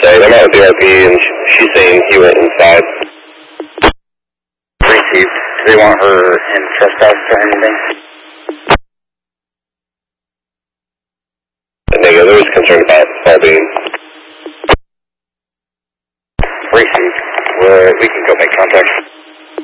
saying. I'm out with the RP, and she's saying he went inside. Received. Do they want her in trespass or anything? Negative. There was concern about well-being. Received. We can go make contact.